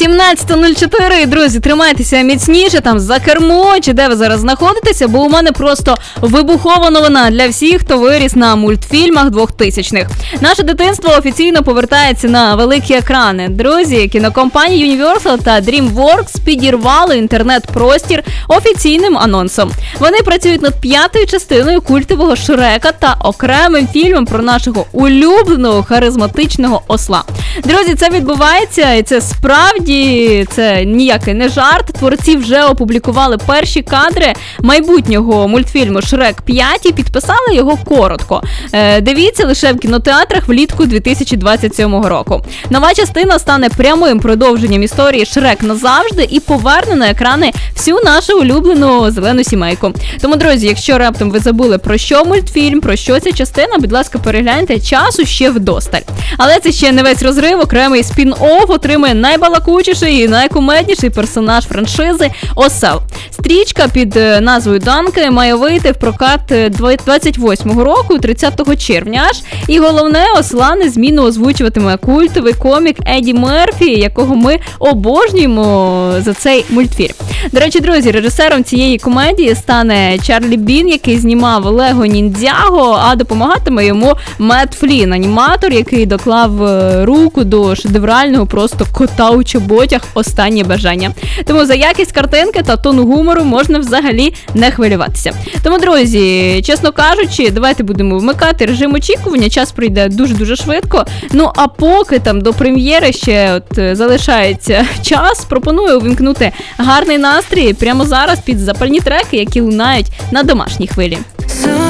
17:04, друзі, тримайтеся міцніше там за кермо, чи де ви зараз знаходитеся, бо у мене просто вибухова новина для всіх, хто виріс на мультфільмах 2000-х. Наше дитинство офіційно повертається на великі екрани. Друзі, кінокомпанії Universal та DreamWorks підірвали інтернет-простір офіційним анонсом. Вони працюють над 5-ю частиною культового Шрека та окремим фільмом про нашого улюбленого харизматичного осла. Друзі, це відбувається, і це справді, це ніякий не жарт. Творці вже опублікували перші кадри майбутнього мультфільму «Шрек 5» і підписали його коротко. Дивіться лише в кінотеатрах влітку 2027 року. Нова частина стане прямим продовженням історії «Шрек назавжди» і поверне на екрани всю нашу улюблену зелену сімейку. Тому, друзі, якщо раптом ви забули, про що мультфільм, про що ця частина, будь ласка, перегляньте, часу ще вдосталь. Але це ще не весь розрив, окремий спін-офф отримує найбалакучіший і найкумедніший персонаж франшизи – Осел. Стрічка під назвою «Данки» має вийти в прокат 28-го року, 30 червня аж. І головне, Осла незмінно озвучуватиме культовий комік Еді Мерфі, якого ми обожнюємо за цей мультфільм. До речі, друзі, режисером цієї комедії стане Чарлі Бін, який знімав Лего Ніндзяго, а допомагатиме йому Мет Флін, аніматор, який доклав руку до шедеврального просто кота у чоботях «Останнє бажання». Тому за якість картинки та тон гумору можна взагалі не хвилюватися. Тому, друзі, чесно кажучи, давайте будемо вмикати режим очікування, час пройде дуже-дуже швидко. Ну, а поки там до прем'єри ще залишається час, пропоную увімкнути гарний настрій прямо зараз під запальні треки, які лунають на домашній хвилі.